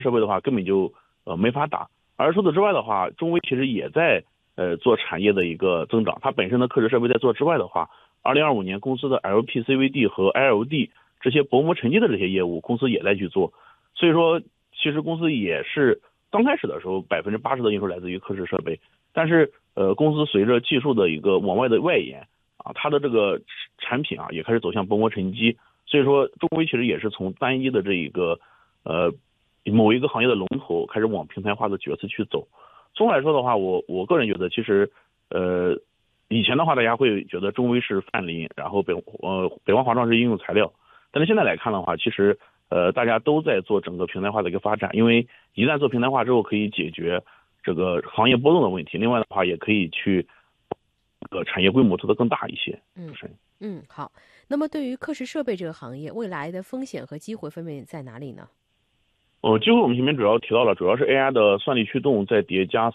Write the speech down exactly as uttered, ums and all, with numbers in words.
设备的话，根本就呃没法打。而除此之外的话，中微其实也在呃做产业的一个增长。它本身的刻蚀设备在做之外的话，二零二五年公司的 L P C V D 和 L D 这些薄膜沉积的这些业务，公司也在去做。所以说，其实公司也是刚开始的时候百分之八十的营收来自于刻蚀设备，但是呃公司随着技术的一个往外的外延啊，它的这个产品啊也开始走向薄膜沉积。所以说，中微其实也是从单一的这一个呃某一个行业的龙头开始往平台化的角色去走。总的来说的话，我我个人觉得，其实呃以前的话，大家会觉得中微是泛磷，然后北呃北方华创是应用材料，但是现在来看的话，其实呃大家都在做整个平台化的一个发展，因为一旦做平台化之后，可以解决这个行业波动的问题，另外的话也可以去呃产业规模做得更大一些。 嗯是。 嗯，好。那么对于刻蚀设备这个行业，未来的风险和机会分别在哪里呢？ 呃，机会我们前面主要提到了，主要是 A I 的算力驱动再叠加